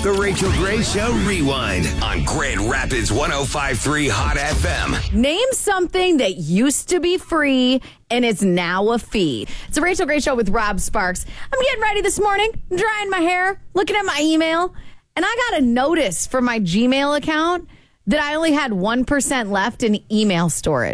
The Rachel Gray Show Rewind on Grand Rapids 105.3 Hot FM. Name something that used to be free and is now a fee. It's a Rachel Gray Show with Rob Sparks. I'm getting ready this morning, drying my hair, looking at my email, and I got a notice from my Gmail account that I only had 1% left in email storage.